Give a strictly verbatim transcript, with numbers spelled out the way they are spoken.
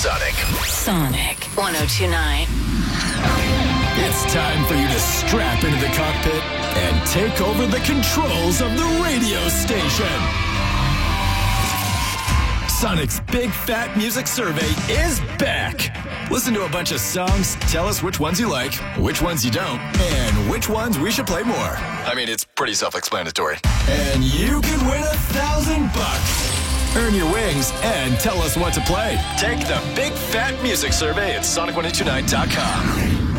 Sonic. Sonic one oh two point nine. It's time for you to strap into the cockpit and take over the controls of the radio station. Sonic's Big Fat Music Survey is back. Listen to a bunch of songs, tell us which ones you like, which ones you don't, and which ones we should play more. I mean, it's pretty self-explanatory. And you can win a thousand bucks. Earn your wings and tell us what to play. Take the Big Fat Music Survey at Sonic one oh two nine dot com.